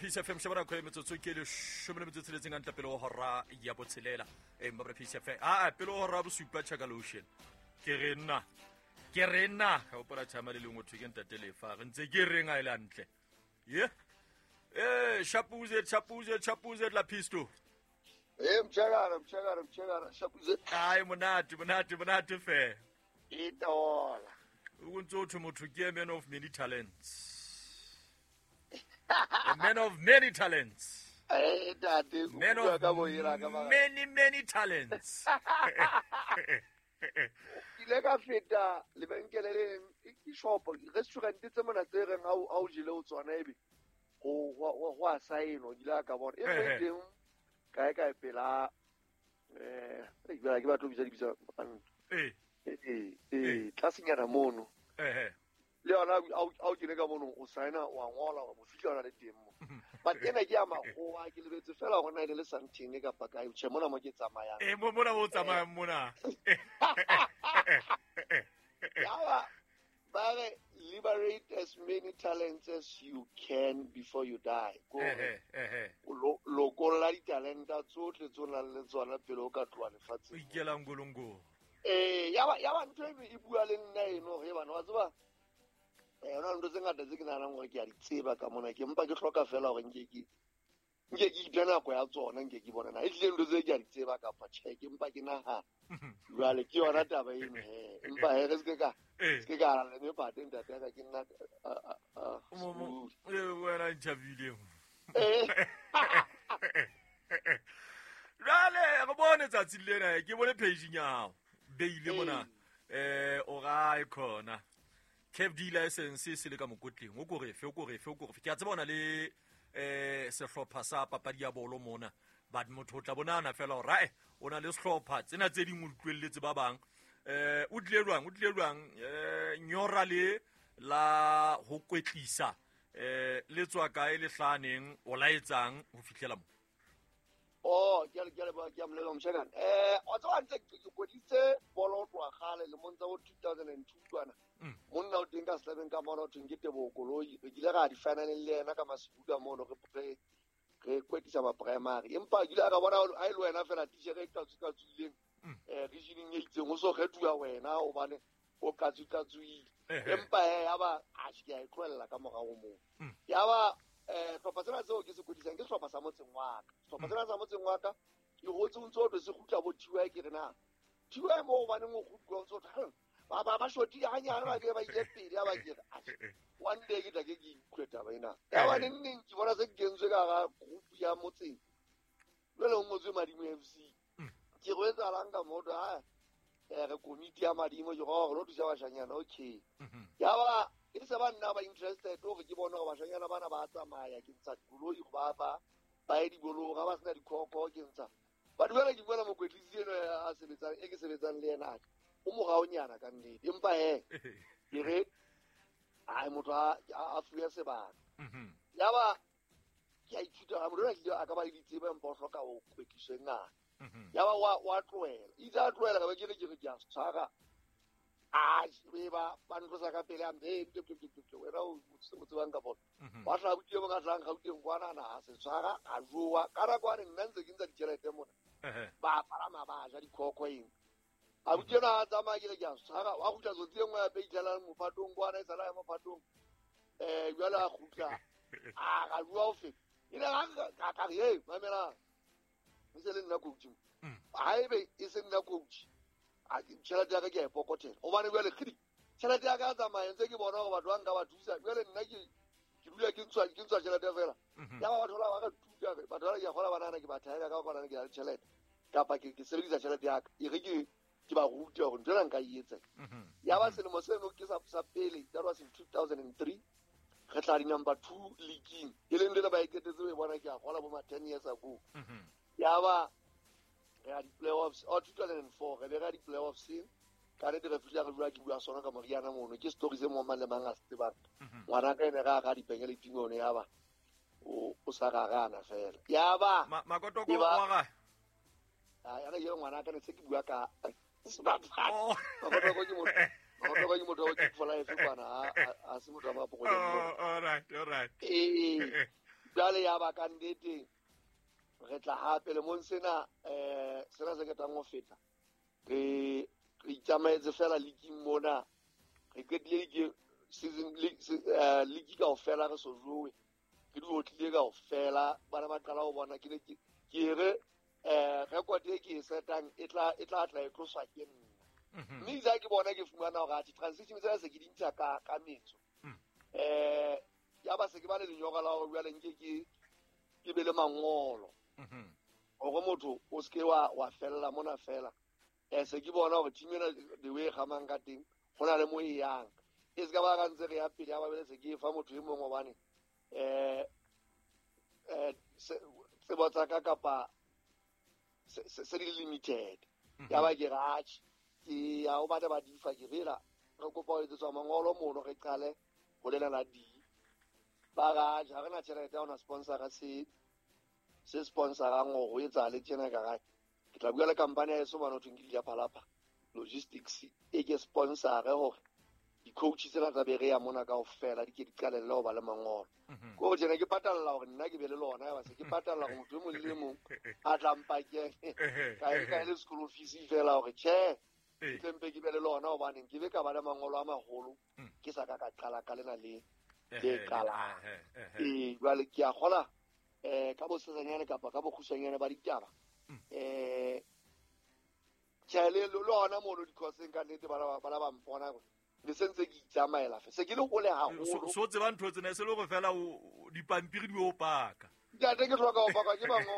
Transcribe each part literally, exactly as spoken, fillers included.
Peace F M shebana khwe metsotso ke le shome le metsotso le tsenga ntla pele o hora ya botshelela e mabra Peace F M ah pele o hora bo supa chaka lotion ke re nna ke re nna ka opora tshama le lengwe thwe ke ntate le fa re ntse ke renga ile antle ye eh shapuze shapuze shapuze la pisto eh mchagara mchagara mchagara shapuze ai monate monate monate fe itola ukunzo thu motho ke man of many talents. A man of many talents. Eh dade Man of many many talents. Ile ka feta le benkele le ishopo restaurant tse mona tse reng au au jile o tswana ebe go go a saino dila ka bona e feteng kae kae pela eh e ba ke batho bitsa dibisa eh eh eh tlasinyana mono eh le ona au ke ka mono o saina wa ngola o fitla le teng mo but ena ke ama go a ke lebetse fela go na ile le santine ka paka e che mona mo ke tsamaya eh mo mona mo tsamaya mona yawa bare liberate as many talents as you can before you die go eh eh lo lo kolla di talenta tsotle tsona le tsona pele o ka tloa lefatshe o ikela ngolongo eh yawa yawa ntwe e bua le nna eno ge bana wa tseba eh ona ndo tsenga tse ke nana gore ke a di tseba ka mona ke mpa ke hloka fela gore nke ke nke ke itana go ya tsona nke ke bona na e tle ndo tse ke a di tseba ka pa check empa ke na ha jwale ke yona taba eno he empa he re se ka se ka ra le pa teng data ka ke nna mo mo e wena interview eh rale go bone tsatsi lena ke bone page nyao beile mona eh o ga ikona Cape D license se le ka mokotleng o go refe o go refe o go refe ke a tseba ona le eh sehlopha sa papadi ya bolo mona but motho tla bonana fela ora eh ona le sehlopha tsena tse ding o tlwelletse ba bang eh o tlelwang o tlelwang eh nyora le la ho kwetlisa eh le tswa kae le hlaneng o laetsang ho fihlela mo oh ke ke ba ke amle lo mshakana eh o tsa ntse ke koditse bolo twa gale le monza o two thousand two twana monna o dinga seven ka mona o tengete bo koloi re ile ga di final le yena ka masibuka mono re pre re kwetisa ba primary empa ile ga bona a ile wena fela tshege ka tsuka tsuleng eh regioning e itseng o so kgethuwa wena o bane o ka tsuka tsui empa ya ba a shi ya itlwella ka moga go mo ya ba eh tlhopha tsena tseo ke se kodisang ke tlhopha sa motseng wa ka tlhopha tsena sa motseng wa ka e hotse o ntse o se gutla bo thiwa ke rena thiwa mo ba ne mo gutla o ntse o ba ba ba shoti ya hanyana ba ke ba ile pele ya ba ke one day ke tla ke ke ikweta ba ina ya ba neng ke bona se kentswe ka ga group ya motseng le le ngozwe madimo F C ke go etsa langa moto ha eh re committee ya madimo jo go lo thusa ba shanyana okay ya ba e se ba nna ba interested o ke bona go ba shanyana bana ba tsamaya ke ntsa koloi go ba ba ba e di bolo ga ba sena di khoko ke ntsa ba duela ke bona mo kwetlisi eno a sebetsang e ke sebetsang le yena o mo ga o nyana ka nnete empa he ke re ai motho a a fuya sebaka ya ba ke a ithuta ga motho a ka ba le ditsebe empa o hloka o kwetliswe ngaka ya ba wa wa tloela itse a tloela ka ba ke re ke re ke a tshwara a be ba ba ntlosa ka pele a mbe wena o se motse bang ka bona ba tla butile mo ka tlang ga uteng kwana na se tshwara a jowa kara kwa ne nna ntse ke ntse ditšhelete mona ba palama ba ja dikhokho eng a butena a tsamaya ke le ke a tshwara wa gutla tsotsi engwe ya peitlela mo phatong kwana e sala ya mo phatong eh jwale a gutla a ga jwa o feta ine ga ka re hey mamela e se le nna coach a ebe e se nna coach a tšhelete ya ka ke a ipokotela o bane jwale kgidi tšhelete ya ka a tsamaya ntse ke bona go batho ba nka ba thusa jwale nna ke ke dula ke ntshwa ke ntshwa tšhelete fela ya ba batho ba ka thusa batho ba ke gola banana ke ba thaela ka bona ke ya tšhelete kapa ke ke sebedisa tšhelete ya ka e re ke ke ba ruta gore ntse nka ietse ya ba selemo seno ke sa sa pele that was in two thousand three re tla di number two leaguing e leng le ba iketetse e bona ke a gola bo ma ten years ago ya ba ya di playoffs o two thousand four re be ga di playoffs ka ne re fitla re bua ke bua sona ka moriana mono ke stories e mo mang le mang a se ba ngwana ka ene ga ga di pengele tingone ya ba o o sa ga gana fela ya ba makoto go wa ga a ya le ngwana ka ne se ke bua ka makoto go ke mo makoto go ke mo do ke fola e fe bana a se mo tama po go all right all right eh jale ya ba ka nnete re tla hape le mon sena eh sena se ke tang go feta re re itsamaetse fela league mona re ketlile ke season league ka o fela re so jowe ke di otlile ka o fela bana ba qala go bona ke ke ke re eh record e ke setang e tla e tla tla e tloswa ke nna mme za ke bona ke fumana gore a transition tsa se ke dintsha ka ka metso eh ya ba se ke ba le lenyoga la go bua le nke ke ke be le mangolo go motho o ske wa wa fella mona fela eh se ke bona gore team ena the way ga mang ka teng gona le mo e yang e se ka ba ga ntse re ya pele ya ba bele se ke fa motho e mongwe bane eh eh se se botsa ka kapa se se limited ya ba ke ratch ke ya o batla ba difa ke rela re kopa o etsa mangolo mono re qale go lela la di ba ga ja rena tšhelete ona sponsor ga se se sponsor ga ngo go etsa le tsena ka ga ke tla bua le company ya eso bana tshwengile ya palapa logistics e ke sponsor ge gore di coaches tsena tsa bere ya mona ka ofela di ke di qalelle go ba le mangolo go tsena ke patalla gore nna ke be le lona ba se ke patalla go motho mo le mo a tlampa ke ka e ka le school office fela gore che tempe ke be le lona go bana ke be ka ba le mangolo a magolo ke sa ka ka qala ka lena le ke qala e ba le ke a gola eh ka bo sesanyane kapa ka bo khusanyane ba ditaba eh tšhaele lo lona mo lo di khoseng ka nete ba ba ba mpona go le sentse ke itsamaela fe se ke le go le ha go so tse ba ntho tsena se le go fela o dipampiri di o paka ja te ke tloka go paka ke bango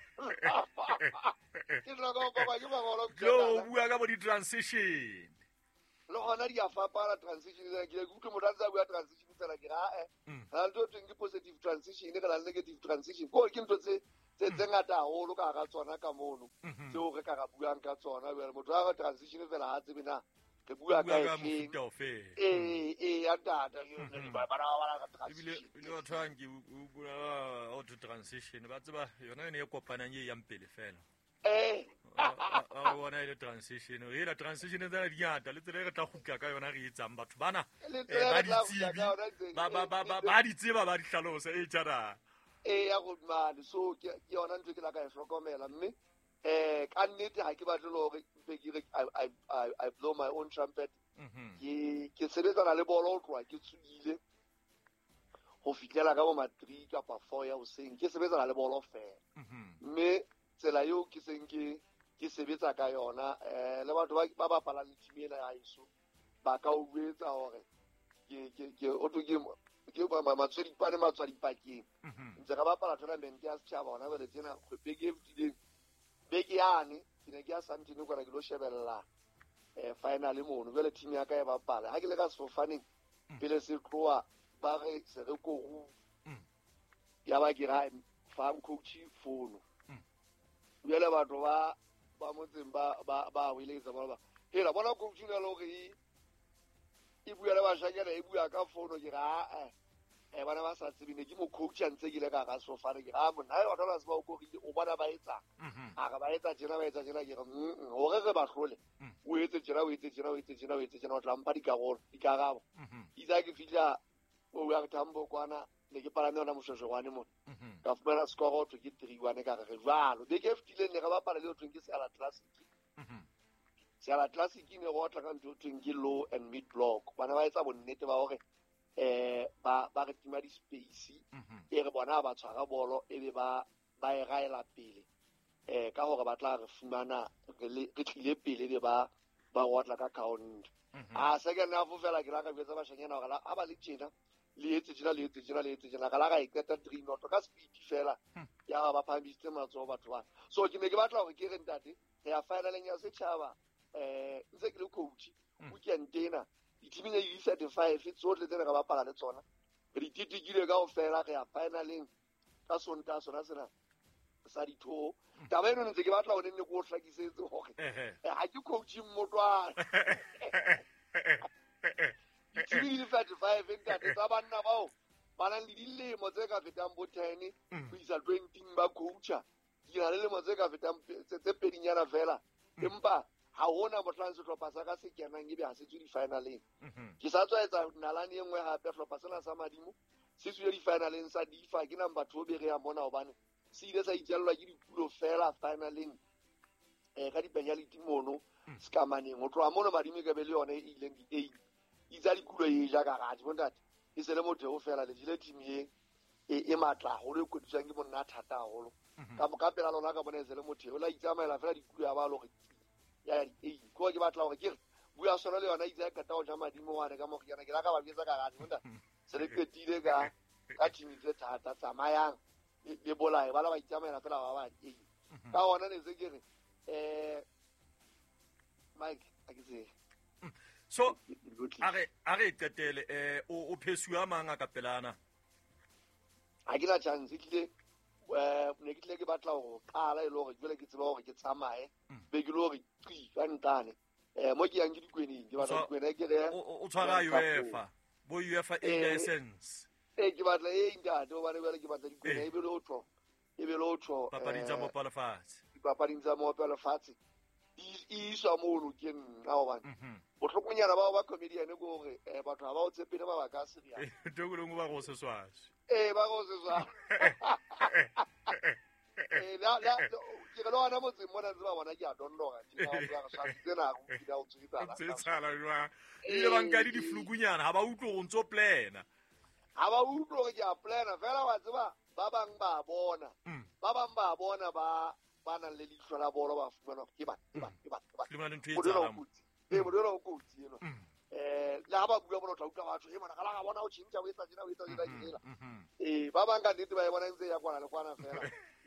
ke tloka go paka ke bango lo go bua ka bo di transition le gona di a fapana transition ke ke go mo tsa bua transition tsela ke ga eh ha ntho teng positive transition le ka negative transition go ke ntho tse tse ngata holo ka ga tsona ka mono tseo re ka ga buang ka tsona le motho ga transition fela ha tsebe na ke bua ka e eh eh ya data le ba ba ba ka transition le le thanki o bua auto transition ba tseba yona ne e kopanang e yang pele fela eh a bona ile transition e la transition tsa di ngata le tsele re tla gutla ka yona re etsang batho bana ba di tsibi ba ba ba ba di tseba ba di hlalosa e tjara e ya go mane so ke yona ntwe ke la ka e hlokomela mme eh ka nnete ha ke batle lo re ke re I I I blow my own trumpet ke ke sebetsana le bolo o tloa ke tswile go fitlela ka bo matric ka pa four ya o seng ke sebetsana le bolo fela mme tsela yo ke seng ke ke sebetsa ka yona eh le batho ba ba pala le team ena ya iso ba ka o buetsa hore ke ke ke o to ke ke ba matswedi pa ne matswedi pakeng ntse ga ba pala tournament ya setšhaba ona bele tsena go peke fitile beke yane ke ne ke ya Santini go ra ke lo shebella eh final mono bele team ya ka e ba pala ha ke le ka sefofaneng pele se tloa ba re se re go ya ba ke ra fa coach fono bele batho ba ba motseng ba ba ba wiletsa ba ba hela bona coach le lo re e bua le ba shakela e bua ka fono ke ra eh e bana ba sa tsebine ke mo coach a ntse ke le ka ga sofane ke ga mona ha batho ba se ba go rile o bona ba etsa a ga ba etsa jena ba etsa jena ke re o re re ba hlole o etse jena o etse jena o etse jena o etse jena o tla mpa di ka go di ka gabo itsa ke fitla o ya tambo kwana le ke pala nona moshoshowane mo ka fumana score to ke three one ka re jwalo be ke fitile ne ga ba pala le o tweng ke se ala classic se ala classic ne go tla ka ntho tweng ke low and mid block bana ba etsa bonnete ba hore eh ba ba re tima di space e re bona ba tshwara bolo e be ba ba e gaela pele eh ka hore ba tla re fumana re tlile pele be ba ba gotla ka count a second half fela ke la ka betsa ba shanyana ga la a ba le tjena le etse tjena le etse tjena le etse tjena ga la ga e keta three not ka speed fela ya ba phambiste matso batho ba so ke ne ke batla hore ke re ntate ya finaleng ya setšhaba eh ntse ke le coach o ke ntena ditimi ne di thirty-five tsohle tsena ga ba pala le tsona re titikile ka ofela re ya finaleng ka sonta sona sena sa ditho taba eno ntse ke batla go nne go hlakisetse gore ha ke coaching motwana ditimi di thirty-five ntate tsa banna bao ba nang le dilemo tse ka fetang bo ten go isa twenty ba coacha di na le lemo tse ka fetang tse pedinyana fela empa ha hona motlang se tlhopha sa ka se kenang ebe ha se tswe di finaleng ke sa tswa etsa nalane e nngwe hape tlhopha sena sa madimo se se di finaleng sa difa ke number two be re ya mona obane se ile sa itjallwa ke dikulo fela finaleng eh ka di penalty mono ska maneng o tloa mono madimi ke be le yone e ileng di eight itsa dikulo e ja ka ga bontate e se le motho o fela le dile team ye e matla go le kodisang ke monna thata holo ka mo ka pela lona ka bona e se le motho o la itsamaela fela dikulo ya ba lo ya di eight ko ke batla gore ke bua sona le yona itse ka tao ja madimo wa ka mo ke yana ke la ka ba bitsa ka ga bontate se le ketile ka ka team tse thata tsamayang e bolae ba la ba itsamaela fela ba ba eight ka ona ne se ke eh Mike akitse so are are tetele eh o phesua manga ka pelana a ke la chance tlile eh ne ke tle ke batla go qala e le gore jwale ke tseba gore ke tsamae be ke lo re qi ka ntane eh mo ke yang ke dikweneng ke batla dikwena ke re o tshwara UEFA bo UEFA license eh ke batla e ngata o bane ke batla dikwena e be lo tlo e be lo tlo papading tsa mo palafatse papading tsa mo palafatse e iswa mo ke nna o bane o tlhokonyana ba ba comedian go gore eh batho ba o tsepele ba ba ka se ya togolong ba go se swashe eh ba go se swa eh la la ke re lona mo tsimo na ba bona ke a donloga ke na go sa tsena go dira o tsitsa se tsala jwa ile banka di diflugunyana ha ba utlo go ntso plana ha ba utlo ke a plana fela wa tseba ba bang ba bona ba bang ba bona ba bana le litlo la bolo ba fumana ke ba ke ba ke ba le mana ntwe tsala mo e mo dira o kutsi eno eh la ba bua bona tla batho e bona kala ga bona o tšhintša o etsa dina o etsa dina dina eh ba bang ka nnete ba e bona ntse ya kwana le kwana fela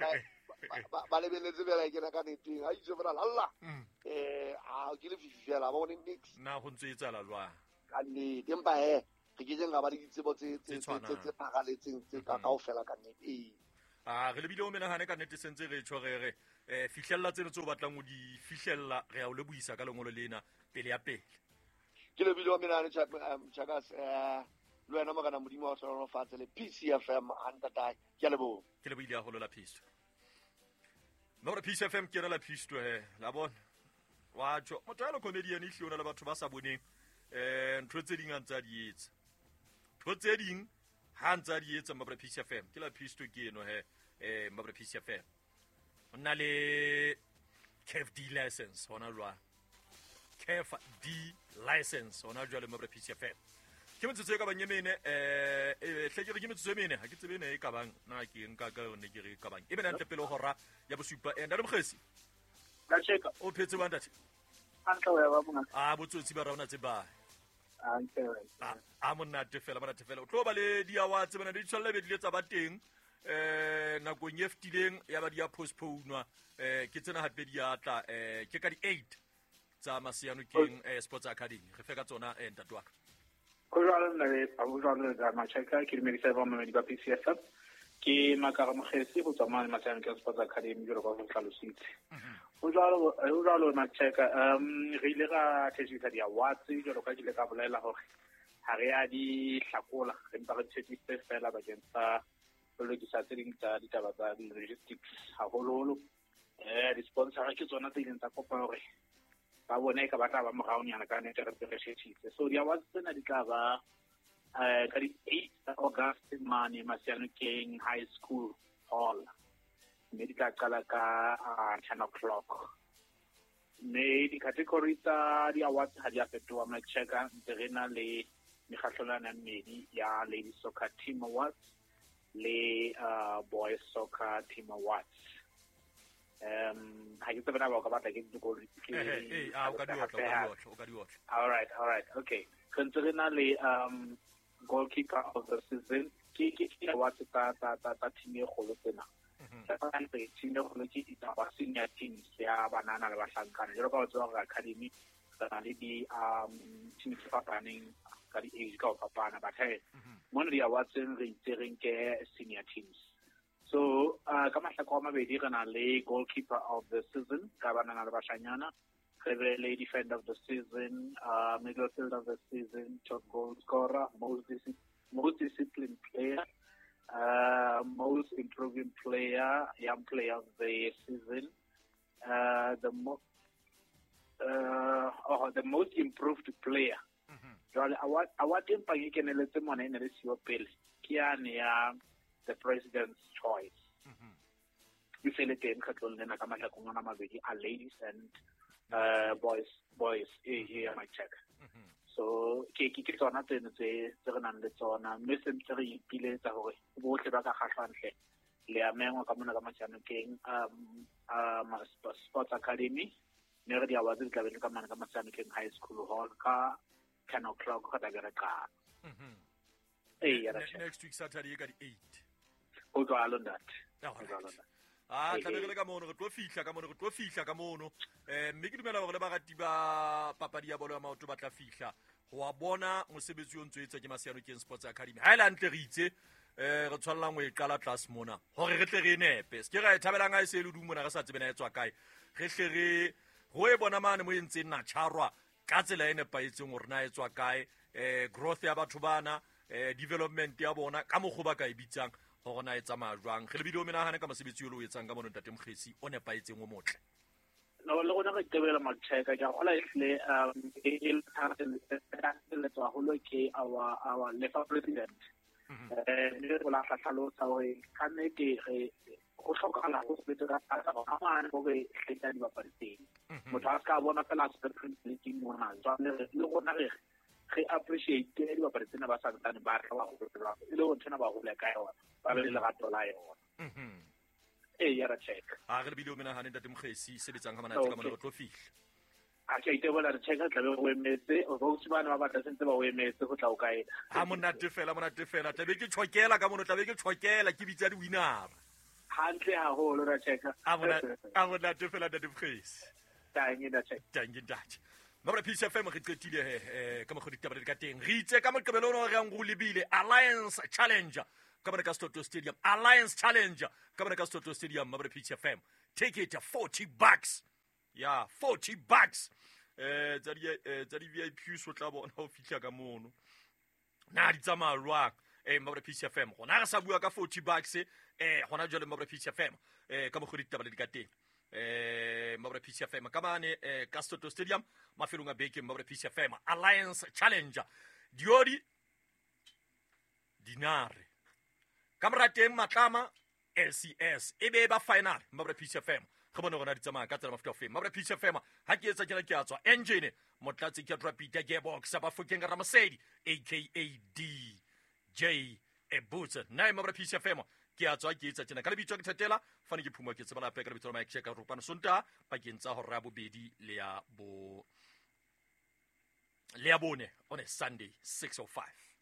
ba lebeletse bela ke na ka nnete a itse fela lalla eh a ke le fifela ba bona nix na go ntse etsa la jwa ka nnete empa he ke ke jenga ba di tsebo tse tse tse phagaletseng tse ka kaofela ka nnete eh a re le bile o menagane ka nnete sentse re tshwarere eh fihlella tseno tse o batlang o di fihlella re a o le buisa ka lengolo lena pele ya pele ke le bile o menagane tshaka eh le wena magana modimo wa tsona fatse le P C F M anta tai ke le bo ke le bile a holo la phisto no re P C F M ke re la phisto he la bona wa tjo motho ya comedian e hliona le batho ba sa boneng eh ntho tse ding antsa di etsa ntho tse ding ha ntsa di etsa mabra P C F M ke la phisto ke eno he eh mabra P C F M ona le C F D license ona lwa C F D license ona jwa le mabra P C F M ke motse tse ka banyemene eh e hle ke re ke motse tse mene ha ke tsebe ne e ka bang na ke nka ka ne ke re ka bang e be ntle pele hora ya bosupa enda le mogesi la cheka o phetse ba ntate antla ya ba bona a botsotsi ba rauna tse ba a ntse a monna te fela ba te fela o tlo ba le di awards bana di tshwalla be di letsa ba teng eh nakong e fetileng ya ba di a postponwa eh ke tsena hape di atla eh ke ka di eight tsa Masiano King eh Sports Academy re fe ka tsona eh ntatwa go jalo nna le a go jalo le ma cheka ke me se ba mo di ba P C F M ke makara mogesi go tswa mo Masiano King Sports Academy go go tlhalositse go jalo go jalo ma cheka um re ile ga tshisa di awards go ka dile ka bolela gore ha re a di hlakola re mpa re tshetse fela ba kentsha le di sa tseding tsa ditaba tsa logistics ha hololo eh di sponsor ke tsona tse ileng tsa kopa hore ba bone ka batla ba moraonyana ka nete re researchitse so di awards tsena di tla ba eh ka di eight August mane Masiano King High School Hall mme di tla qala ka ten o'clock mme di category tsa di awards ha di a fetoha ma checka nterena le mekgahlelwana mmedi ya Ladies Soccer Team Awards le uh, Boys Soccer Team Awards. Um, ha ke tsebana ba ka batla ke go ke eh a o ka di otla o ka di otla all right all right okay considering le um goalkeeper of the season ke ke ke awards ta ta ta ta team e go tsena sa pa ntle team e go le ke ita ba senior teams ya banana le ba hlankana jalo ka o tswa academy tsana le di um team tsa papaneng ka di age ka o papana ba the mona di awards re itsereng ke senior teams so uh ka mahlako a mabedi re na le goalkeeper of the season ka banana le bashanyana re be le defender of the season uh middle fielder of the season top goal scorer most dis- most disciplined player uh most improving player young player of the season uh the mo- uh oh the most improved player jwale award award empa ke keneletse mona ene le siwa pele ke yane ya the president's choice e fele teng kgatlong lena ka matlakong a mabedi a ladies and uh, boys boys e e ya check so ke ke ke tsona tseno tse tse re nang le tsona mme se ntse re ipiletsa gore botlhe ba ka kgatlhantle le a mengwa ka mona ka Motshamekeng um um sports academy ne re di awards di tla be ka mana ka Motshamekeng high school hall ka ten o'clock ka dagara ka mhm eh ya next week Saturday ka di eight o tlo alondat ah tlabegele ka mono re tlo fihla ka mono re tlo fihla ka mono eh mme ke dumela gore le bagati ba papadi ya bolo ya maoto ba tla fihla go a bona mosebetsi o ntse etsa ke Maseanokeng Sports Academy ha ile ntle re itse eh re tshwallang go e qala class mona gore re tle re nepe se ke ga e thabelang a e se le dumona ga sa tsebena e tswa kae re hle re go e bona mane mo e ntse nna tshwarwa ka tsela e nepaetseng gore na e tswa kae eh growth ya batho bana eh development ya bona ka mogho ba ka e bitsang go gona e tsamaya jwang ge le bideo menagane ka mosebetsi yo le o etsang ka mono Ntate Mokgesi o nepaetseng o motle no le gona re tebela matsheka ja gola ile um e le thata le tswa holo ke our our lefa president eh le go la hlatlalo tsa hore ka nnete re go tlhokagala go se betsa ka a mane go be hleka di bapaditseng motho a ska bona fela spectrum le ke mona jwa le gona re re appreciate di bapaditseng ba sa tsane ba tla go tsela e le go tsena ba go le ka yona ba le le gato la yona mhm eh ya ra check a re bideo menagane Ntate Mokgesi sebetsang ga manatse ka mona re tlo fihla a ke ite bona re checka tla be go emetse o go tsibana ba batla sentse ba o emetse go tla o kae ha monate fela monate fela tla be ke tshokela ka mono tla be ke tshokela ke bitsa di winner hantle ha ho lo ra checka a bona a monate fela Ntate Mokgesi tangi da check tangi ntate Mabra P C F M re qetile he eh ka mogodi taba le ka teng re itse ka moqebelo ono re ang go lebile Alliance Challenger ka bona ka Stoto Stadium Alliance Challenger ka bona ka Stoto Stadium Mabra P C F M take it forty bucks yeah forty bucks eh tsa di tsa di V I P so tla bona ho fihla ka mono na di tsamaya lwang eh Mabra P C F M gona re sa bua ka forty bucks eh gona jole Mabra P C F M eh ka mogodi taba le ka teng eh Mabra P C F M ka mane eh ka Stoto Stadium mafelong a beke Mabra P C F M Alliance Challenger diori dinare kamrateng matlama L C S e be ba final Mabra P C F M ga bona gona di tsamaya ka tsela mafuta of Mabra P C F M ha ke etsa kena ke a tswa engine motlatsi ke trapita gearbox ba fokeng ga Ramasedi aka D J Ebutse na Mabra P C F M ke a tswa ke etsa kena ka le bitso ke thetela fane ke phuma ke tsebala pe ka le bitso la Mike Check Rupana Sonta pa ke ntsa ho ra bobedi le ya bo le ya bone on a Sunday six oh five